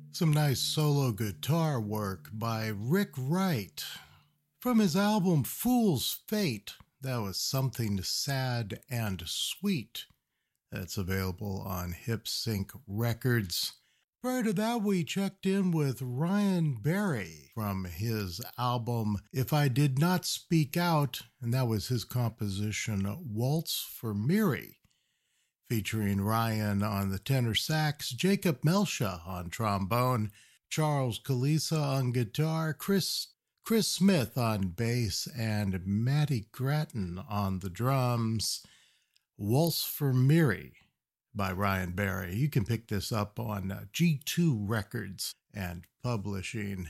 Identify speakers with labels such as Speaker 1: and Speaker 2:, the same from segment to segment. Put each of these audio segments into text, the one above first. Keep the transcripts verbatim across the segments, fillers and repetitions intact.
Speaker 1: Some nice solo guitar work by Rick Wright. From his album Fool's Fate, that was Something Sad and Sweet. That's available on Hip Sync Records. Prior to that, we checked in with Ryan Berry from his album If I Did Not Speak Out, and that was his composition Waltz for Miri, featuring Ryan on the tenor sax, Jacob Melsha on trombone, Charles Kalisa on guitar, Chris Chris Smith on bass, and Matty Gratton on the drums. Waltz for Miri by Ryan Berry. You can pick this up on uh, G two Records and Publishing.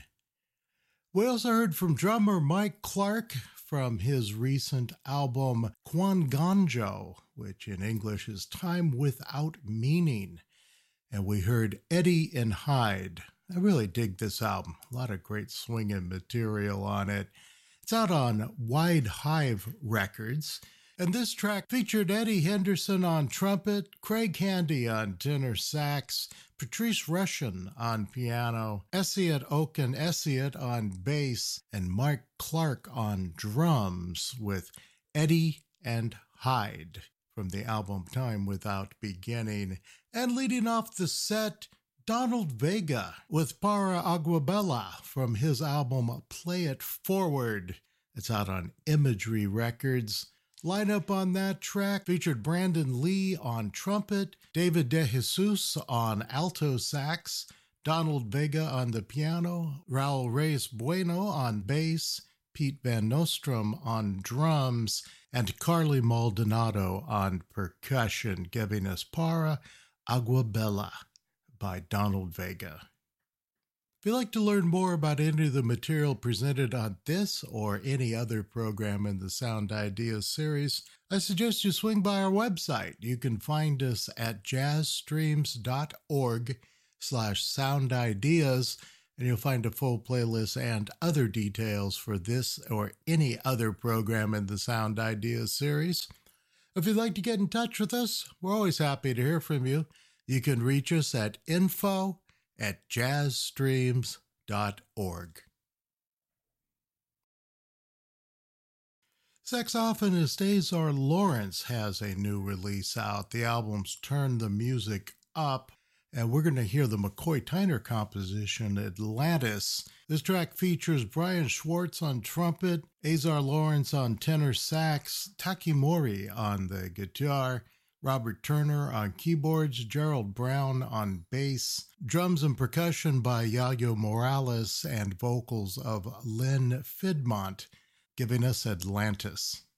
Speaker 1: We also heard from drummer Mike Clark from his recent album Kwanganjo, which in English is Time Without Meaning. And we heard Eddie and Hyde. I really dig this album. A lot of great swinging material on it. It's out on Wide Hive Records. And this track featured Eddie Henderson on trumpet, Craig Handy on tenor sax, Patrice Rushen on piano, Essiet Oken Essiet on bass, and Mike Clark on drums with Eddie and Hyde from the album Time Without Beginning. And leading off the set, Donald Vega with Para Aguabella from his album Play It Forward. It's out on Imagery Records. Lineup on that track featured Brandon Lee on trumpet, David DeJesus on alto sax, Donald Vega on the piano, Raul Reyes Bueno on bass, Pete Van Nostrum on drums, and Carly Maldonado on percussion, giving us Para Aguabella by Donald Vega. If you'd like to learn more about any of the material presented on this or any other program in the Sound Ideas series, I suggest you swing by our website. You can find us at jazzstreams.org slash sound ideas, and you'll find a full playlist and other details for this or any other program in the Sound Ideas series. If you'd like to get in touch with us, we're always happy to hear from you. You can reach us at info at jazzstreams dot org. Saxophonist Azar Lawrence has a new release out. The album's Turn the Music Up, and we're going to hear the McCoy Tyner composition Atlantis. This track features Brian Schwartz on trumpet, Azar Lawrence on tenor sax, Taki Mori on the guitar, Robert Turner on keyboards, Gerald Brown on bass, drums and percussion by Yayo Morales, and vocals of Len Fidmont, giving us Atlantis.